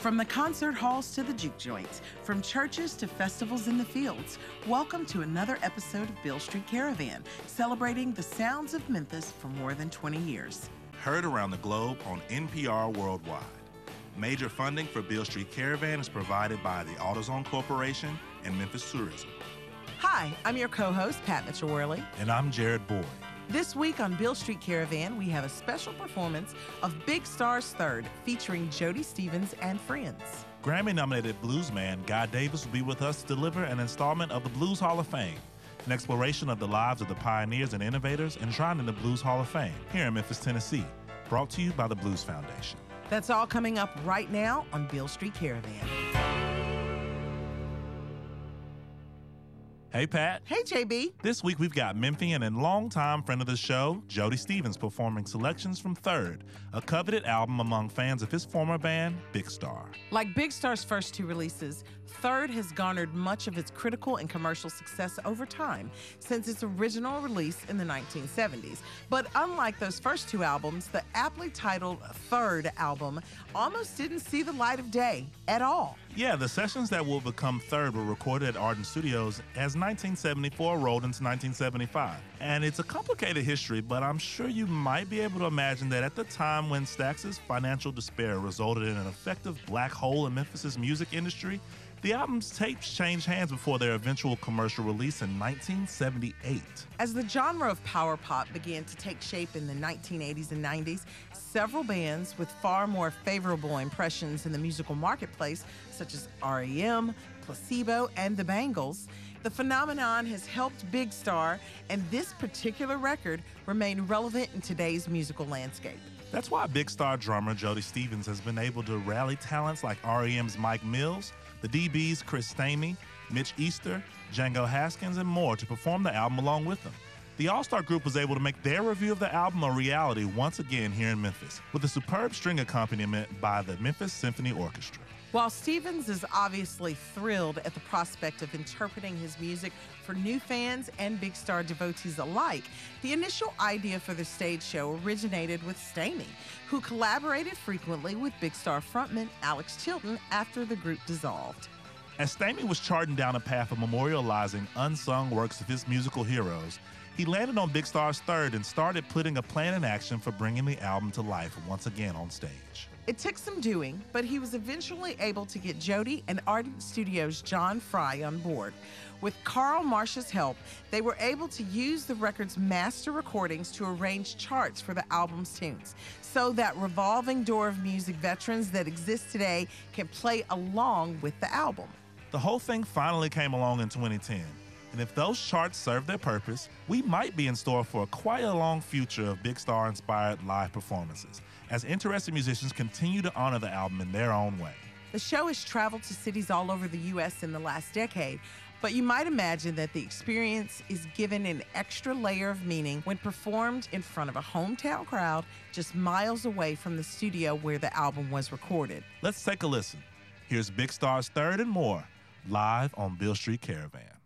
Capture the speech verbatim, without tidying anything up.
From the concert halls to the juke joints, from churches to festivals in the fields, welcome to another episode of Beale Street Caravan, celebrating the sounds of Memphis for more than twenty years. Heard around the globe on N P R Worldwide. Major funding for Beale Street Caravan is provided by the AutoZone Corporation and Memphis Tourism. Hi, I'm your co-host, Pat Mitchell-Worley. And I'm Jared Boyd. This week on Beale Street Caravan, we have a special performance of Big Star's Third, featuring Jody Stephens and friends. Grammy-nominated bluesman Guy Davis will be with us to deliver an installment of the Blues Hall of Fame, an exploration of the lives of the pioneers and innovators enshrined in the Blues Hall of Fame here in Memphis, Tennessee, brought to you by the Blues Foundation. That's all coming up right now on Beale Street Caravan. Hey, Pat. Hey, J B. This week we've got Memphian and longtime friend of the show, Jody Stephens, performing selections from Third, a coveted album among fans of his former band, Big Star. Like Big Star's first two releases, Third has garnered much of its critical and commercial success over time since its original release in the nineteen seventies. But unlike those first two albums, the aptly titled Third album almost didn't see the light of day at all. Yeah, the sessions that will become Third were recorded at Ardent Studios as nineteen seventy-four rolled into nineteen seventy-five. And it's a complicated history, but I'm sure you might be able to imagine that at the time when Stax's financial despair resulted in an effective black hole in Memphis's music industry, the album's tapes changed hands before their eventual commercial release in nineteen seventy-eight. As the genre of power pop began to take shape in the nineteen eighties and nineties, several bands with far more favorable impressions in the musical marketplace, such as R E M, Placebo, and the Bangles, the phenomenon has helped Big Star and this particular record remain relevant in today's musical landscape. That's why Big Star drummer Jody Stephens has been able to rally talents like R E M's Mike Mills, the D B's Chris Stamey, Mitch Easter, Django Haskins, and more to perform the album along with them. The All-Star Group was able to make their review of the album a reality once again here in Memphis, with a superb string accompaniment by the Memphis Symphony Orchestra. While Stephens is obviously thrilled at the prospect of interpreting his music for new fans and Big Star devotees alike, the initial idea for the stage show originated with Stamey, who collaborated frequently with Big Star frontman Alex Chilton after the group dissolved. As Stamey was charting down a path of memorializing unsung works of his musical heroes, he landed on Big Star's Third and started putting a plan in action for bringing the album to life once again on stage. It took some doing, but he was eventually able to get Jody and Ardent Studios' John Fry on board. With Carl Marsh's help, they were able to use the record's master recordings to arrange charts for the album's tunes, so that revolving door of music veterans that exist today can play along with the album. The whole thing finally came along in twenty ten. And if those charts serve their purpose, we might be in store for quite a long future of Big Star-inspired live performances, as interested musicians continue to honor the album in their own way. The show has traveled to cities all over the U S in the last decade, but you might imagine that the experience is given an extra layer of meaning when performed in front of a hometown crowd just miles away from the studio where the album was recorded. Let's take a listen. Here's Big Star's Third and more, live on Beale Street Caravan.